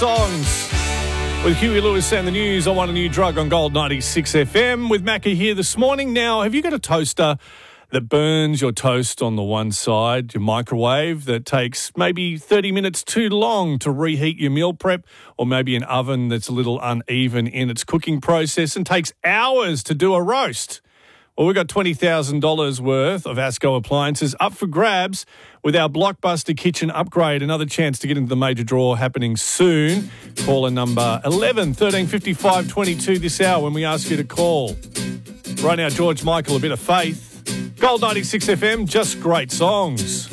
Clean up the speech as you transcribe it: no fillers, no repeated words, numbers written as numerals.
songs. With Huey Lewis and the news, I Want a New Drug on Gold 96 FM. With Macca here this morning. Now, have you got a toaster that burns your toast on the one side, your microwave that takes maybe 30 minutes too long to reheat your meal prep, or maybe an oven that's a little uneven in its cooking process and takes hours to do a roast? Well, we've got $20,000 worth of ASCO appliances up for grabs with our blockbuster kitchen upgrade. Another chance to get into the major draw happening soon. Caller number 11 13 55 22 this hour when we ask you to call. Right now, George Michael, A Bit of Faith. Gold 96 FM, just great songs.